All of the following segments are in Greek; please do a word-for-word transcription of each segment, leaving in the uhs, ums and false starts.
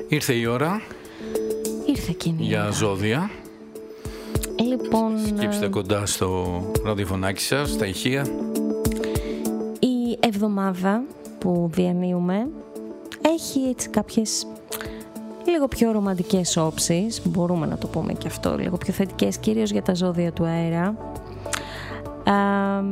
Ήρθε η ώρα. Ήρθε εκείνη για ώρα. ζώδια. Λοιπόν, σκύψτε κοντά στο ραδιοφωνάκι σας, στα ηχεία. Η εβδομάδα που διανύουμε έχει έτσι κάποιες λίγο πιο ρομαντικές όψεις, μπορούμε να το πούμε και αυτό, λίγο πιο θετικές, κυρίως για τα ζώδια του αέρα. Α,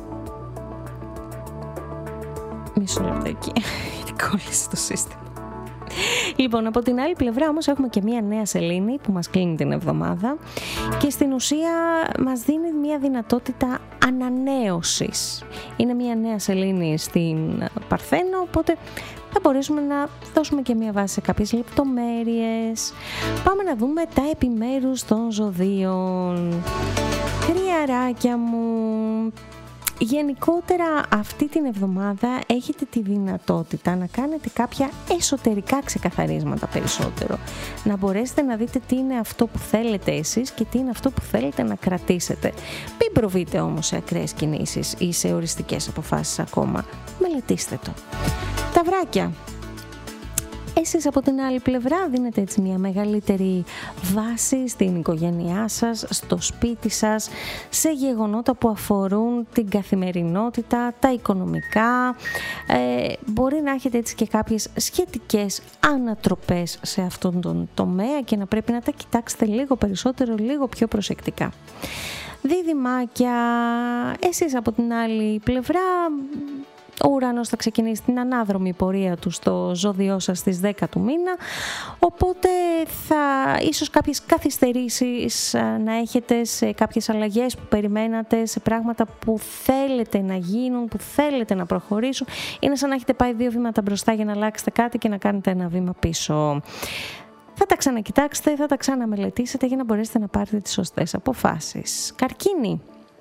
μισό λεπτάκι, γιατί κόλλησε το σύστημα. Λοιπόν, από την άλλη πλευρά όμως έχουμε και μία νέα σελήνη που μας κλείνει την εβδομάδα και στην ουσία μας δίνει μία δυνατότητα ανανέωσης. Είναι μία νέα σελήνη στην Παρθένο, οπότε θα μπορέσουμε να δώσουμε και μία βάση σε κάποιες λεπτομέρειες. Πάμε να δούμε τα επιμέρους των ζωδίων. Κρυαράκια μου, γενικότερα αυτή την εβδομάδα έχετε τη δυνατότητα να κάνετε κάποια εσωτερικά ξεκαθαρίσματα περισσότερο. Να μπορέσετε να δείτε τι είναι αυτό που θέλετε εσείς και τι είναι αυτό που θέλετε να κρατήσετε. Μην προβείτε όμως σε ακραίες κινήσεις ή σε οριστικές αποφάσεις ακόμα. Μελετήστε το. Ταυράκια. Εσείς από την άλλη πλευρά δίνετε έτσι μια μεγαλύτερη βάση στην οικογένειά σας, στο σπίτι σας, σε γεγονότα που αφορούν την καθημερινότητα, τα οικονομικά. Ε, μπορεί να έχετε έτσι και κάποιες σχετικές ανατροπές σε αυτόν τον τομέα και να πρέπει να τα κοιτάξετε λίγο περισσότερο, λίγο πιο προσεκτικά. Δίδυμάκια, εσείς από την άλλη πλευρά, ο ουρανός θα ξεκινήσει την ανάδρομη πορεία του στο ζώδιό σας στις δέκα του μήνα, οπότε θα ίσως κάποιες καθυστερήσεις να έχετε σε κάποιες αλλαγές που περιμένατε, σε πράγματα που θέλετε να γίνουν, που θέλετε να προχωρήσουν. Είναι σαν να έχετε πάει δύο βήματα μπροστά για να αλλάξετε κάτι και να κάνετε ένα βήμα πίσω. Θα τα ξανακοιτάξετε, θα τα ξαναμελετήσετε για να μπορέσετε να πάρετε τις σωστές αποφάσεις. Καρκίνη.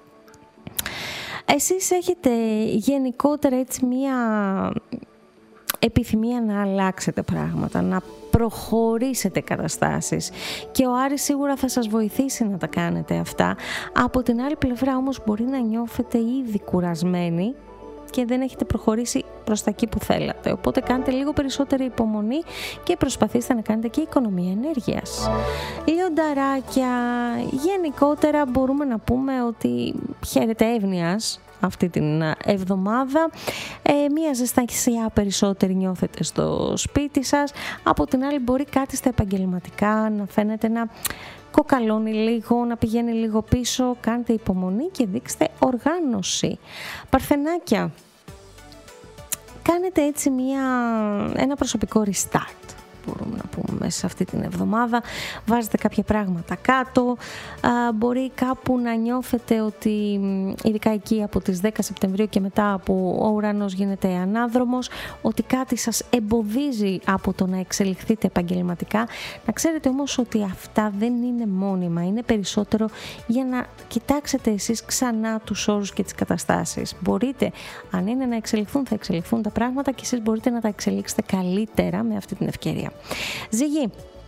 Εσείς έχετε γενικότερα έτσι μία επιθυμία να αλλάξετε πράγματα, να προχωρήσετε καταστάσεις και ο Άρης σίγουρα θα σας βοηθήσει να τα κάνετε αυτά. Από την άλλη πλευρά όμως μπορεί να νιώθετε ήδη κουρασμένοι και δεν έχετε προχωρήσει προς τα εκεί που θέλατε. Οπότε κάντε λίγο περισσότερη υπομονή και προσπαθήστε να κάνετε και οικονομία ενέργειας. Λιονταράκια, γενικότερα μπορούμε να πούμε ότι χαίρετε εύνοιας αυτή την εβδομάδα. Ε, μία ζεστασιά περισσότερη νιώθετε στο σπίτι σας. Από την άλλη μπορεί κάτι στα επαγγελματικά να φαίνεται να κοκαλώνει λίγο, να πηγαίνει λίγο πίσω. Κάντε υπομονή και δείξτε οργάνωση. Παρθενάκια, κάνετε έτσι μια, ένα προσωπικό restart, μπορούμε να πούμε, μέσα σε αυτή την εβδομάδα. Βάζετε κάποια πράγματα κάτω. Α, μπορεί κάπου να νιώθετε ότι, ειδικά εκεί από τις δέκα Σεπτεμβρίου και μετά που ο ουρανός γίνεται ανάδρομος, ότι κάτι σας εμποδίζει από το να εξελιχθείτε επαγγελματικά. Να ξέρετε όμως ότι αυτά δεν είναι μόνιμα, είναι περισσότερο για να κοιτάξετε εσείς ξανά τους όρους και τις καταστάσεις. Μπορείτε, αν είναι να εξελιχθούν, θα εξελιχθούν τα πράγματα και εσείς μπορείτε να τα εξελίξετε καλύτερα με αυτή την ευκαιρία. Ζυγή,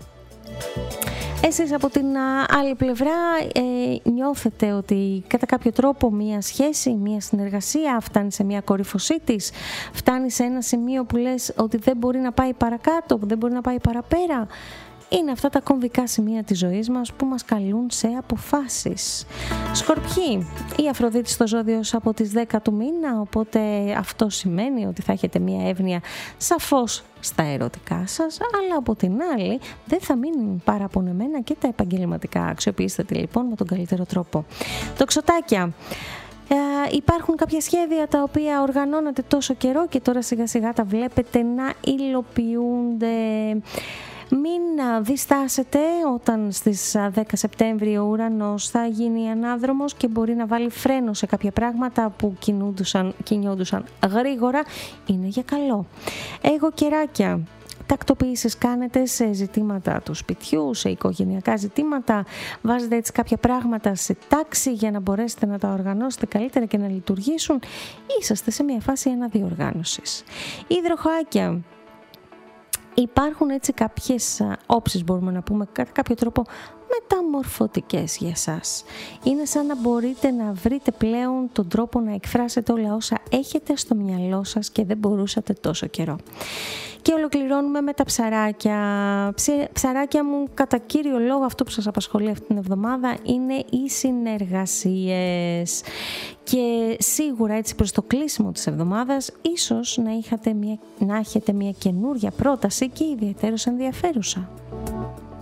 εσείς από την άλλη πλευρά ε, νιώθετε ότι κατά κάποιο τρόπο μία σχέση, μία συνεργασία φτάνει σε μία κορύφωσή της, φτάνει σε ένα σημείο που λες ότι δεν μπορεί να πάει παρακάτω, που δεν μπορεί να πάει παραπέρα. Είναι αυτά τα κομβικά σημεία της ζωής μας που μας καλούν σε αποφάσεις. Σκορπιοί, η Αφροδίτη στο ζώδιο από τις δέκα του μήνα, οπότε αυτό σημαίνει ότι θα έχετε μία εύνοια σαφώς στα ερωτικά σας, αλλά από την άλλη δεν θα μείνουν παραπονεμένα και τα επαγγελματικά. Αξιοποιήστε τη λοιπόν με τον καλύτερο τρόπο. Τοξοτάκια. Ε, υπάρχουν κάποια σχέδια τα οποία οργανώνατε τόσο καιρό και τώρα σιγά σιγά τα βλέπετε να υλοποιούνται. Μην διστάσετε όταν στις δέκα Σεπτέμβρη ο ουρανός θα γίνει ανάδρομος και μπορεί να βάλει φρένο σε κάποια πράγματα που κινιόντουσαν γρήγορα. Είναι για καλό. Εγώ κεράκια. Τακτοποιήσεις κάνετε σε ζητήματα του σπιτιού, σε οικογενειακά ζητήματα. Βάζετε έτσι κάποια πράγματα σε τάξη για να μπορέσετε να τα οργανώσετε καλύτερα και να λειτουργήσουν. Είσαστε σε μια φάση αναδιοργάνωσης. Υδροχοάκια. Υπάρχουν έτσι κάποιες όψεις, μπορούμε να πούμε, κατά κάποιο τρόπο μεταμορφωτικές για σας. Είναι σαν να μπορείτε να βρείτε πλέον τον τρόπο να εκφράσετε όλα όσα έχετε στο μυαλό σας και δεν μπορούσατε τόσο καιρό. Και ολοκληρώνουμε με τα ψαράκια. Ψαράκια μου, κατά κύριο λόγο αυτό που σας απασχολεί αυτή την εβδομάδα είναι οι συνεργασίες. Και σίγουρα έτσι προς το κλείσιμο της εβδομάδας ίσως να, είχατε μια, να έχετε μια καινούρια πρόταση και ιδιαίτερως ενδιαφέρουσα.